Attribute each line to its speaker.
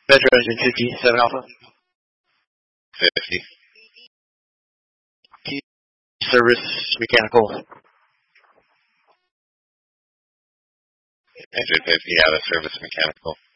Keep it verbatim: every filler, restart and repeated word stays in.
Speaker 1: Metro engine fifty-seven Alpha.
Speaker 2: fifty.
Speaker 1: Service mechanical.
Speaker 2: Engine fifty out of service mechanical.